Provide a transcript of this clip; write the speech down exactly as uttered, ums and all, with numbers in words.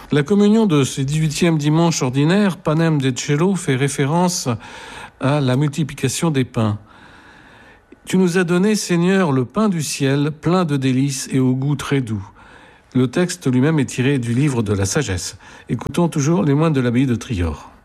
La communion de ce dix-huitième dimanche ordinaire, Panem de Cielo, fait référence à la multiplication des pains. Tu nous as donné, Seigneur, le pain du ciel, plein de délices et au goût très doux. Le texte lui-même est tiré du livre de la sagesse. Écoutons toujours les moines de l'abbaye de Trior.